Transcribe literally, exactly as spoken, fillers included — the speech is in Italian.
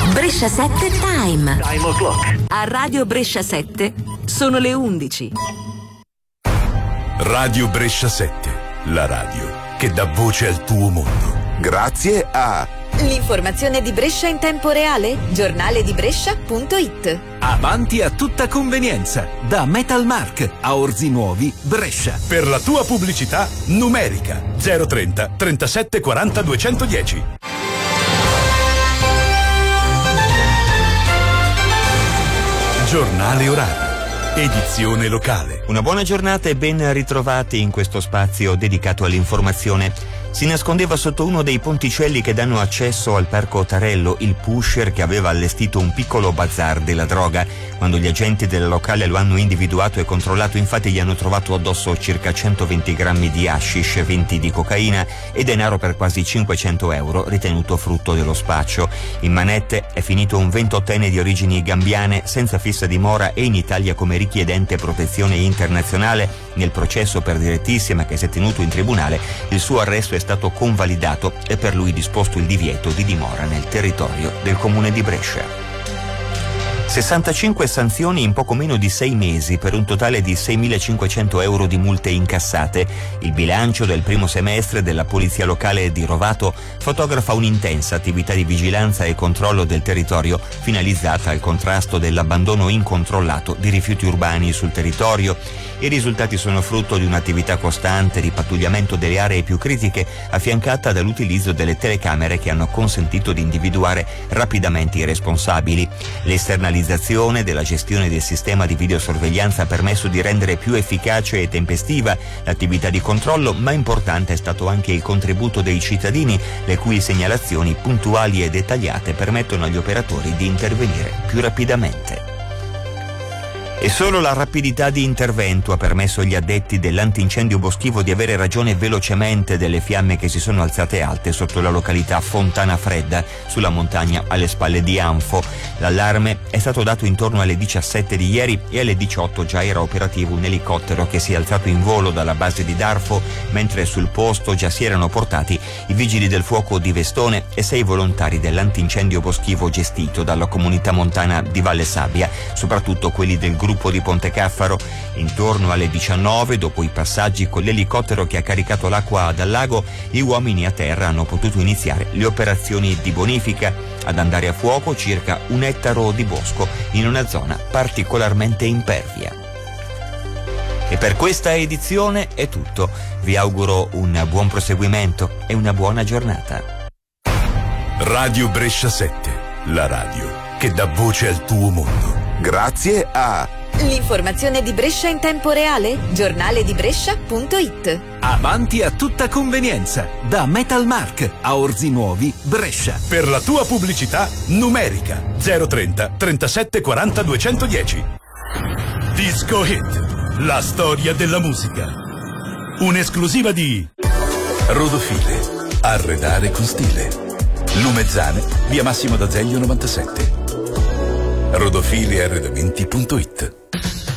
Brescia sette Time. Time o'clock. A Radio Brescia sette sono le undici. Radio Brescia sette, la radio che dà voce al tuo mondo. Grazie a l'informazione di Brescia in tempo reale, giornale di Brescia punto it. Avanti a tutta convenienza, da Metal Mark a Orzi Nuovi, Brescia. Per la tua pubblicità numerica zero trenta trentasette quaranta duecentodieci. Giornale orario. Edizione locale. Una buona giornata e ben ritrovati in questo spazio dedicato all'informazione. Si nascondeva sotto uno dei ponticelli che danno accesso al Parco Tarello il pusher che aveva allestito un piccolo bazar della droga. Quando gli agenti del locale lo hanno individuato e controllato, infatti, gli hanno trovato addosso circa centoventi grammi di hashish, venti di cocaina e denaro per quasi cinquecento euro, ritenuto frutto dello spaccio. In manette è finito un ventottenne di origini gambiane senza fissa dimora e in Italia come richiedente protezione internazionale. Nel processo per direttissima che si è tenuto in tribunale, il suo arresto è stato convalidato e per lui disposto il divieto di dimora nel territorio del comune di Brescia. sessantacinque sanzioni in poco meno di sei mesi per un totale di seimilacinquecento euro di multe incassate. Il bilancio del primo semestre della Polizia Locale di Rovato fotografa un'intensa attività di vigilanza e controllo del territorio finalizzata al contrasto dell'abbandono incontrollato di rifiuti urbani sul territorio. I risultati sono frutto di un'attività costante di pattugliamento delle aree più critiche, affiancata dall'utilizzo delle telecamere che hanno consentito di individuare rapidamente i responsabili. L'esternalizzazione della gestione del sistema di videosorveglianza ha permesso di rendere più efficace e tempestiva l'attività di controllo, ma importante è stato anche il contributo dei cittadini, le cui segnalazioni puntuali e dettagliate permettono agli operatori di intervenire più rapidamente. E solo la rapidità di intervento ha permesso agli addetti dell'antincendio boschivo di avere ragione velocemente delle fiamme che si sono alzate alte sotto la località Fontana Fredda, sulla montagna alle spalle di Anfo. L'allarme è stato dato intorno alle diciassette di ieri e alle diciotto già era operativo un elicottero che si è alzato in volo dalla base di Darfo, mentre sul posto già si erano portati i vigili del fuoco di Vestone e sei volontari dell'antincendio boschivo gestito dalla comunità montana di Valle Sabbia, soprattutto quelli del gruppo gruppo di Ponte Caffaro. Intorno alle diciannove, dopo i passaggi con l'elicottero che ha caricato l'acqua dal lago, gli uomini a terra hanno potuto iniziare le operazioni di bonifica. Ad andare a fuoco circa un ettaro di bosco in una zona particolarmente impervia. E per questa edizione è tutto. Vi auguro un buon proseguimento e una buona giornata. Radio Brescia sette, la radio che dà voce al tuo mondo. Grazie a l'informazione di Brescia in tempo reale, giornale di Brescia punto it. Avanti a tutta convenienza, da Metal Mark a Orzi Nuovi, Brescia. Per la tua pubblicità numerica zero trenta trentasette quaranta duecentodieci. Disco Hit, la storia della musica. Un'esclusiva di Rodofile, arredare con stile. Lumezzane, via Massimo d'Azeglio novantasette. rodofile arredamenti punto it.